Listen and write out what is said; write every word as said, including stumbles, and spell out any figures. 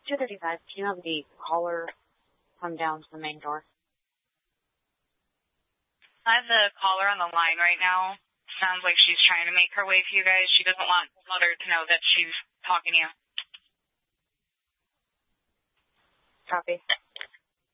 two thirty-five. Can you have the caller come down to the main door? I have the caller on the line right now. Sounds like she's trying to make her way to you guys. She doesn't want Mother to know that she's talking to you. Copy.